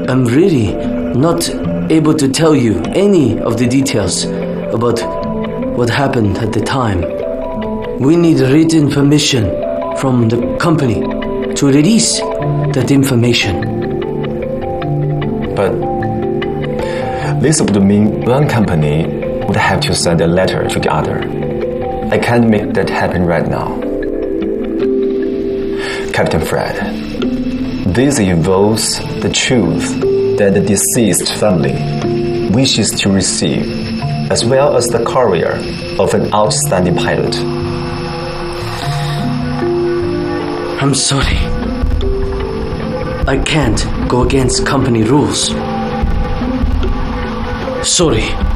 I'm really not able to tell you any of the details about what happened at the time. We need written permission from the company to release that information. But this would mean one company would have to send a letter to the other. I can't make that happen right now. Captain Fred, this involves the truth that the deceased family wishes to receive, as well as the career of an outstanding pilot. I'm sorry. I can't go against company rules. Sorry.